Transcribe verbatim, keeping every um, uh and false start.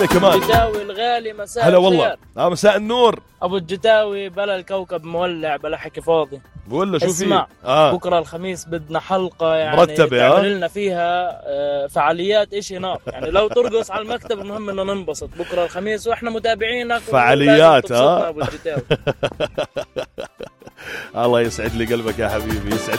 كمان الجتاوي الغالي مساء هلا والله. الخير. اه مساء النور. ابو الجتاوي بلا الكوكب مولع بلا حكي فاضي. بقول له شو في؟ اسمع آه. بكره الخميس بدنا حلقه يعني مرتبة، تعمل لنا فيها آه، فعاليات اشي نار، يعني لو ترقص على المكتب المهم انه ننبسط بكره الخميس واحنا متابعينك. فعاليات اه ابو الجتاوي. الله يسعد لي قلبك يا حبيبي، يسعد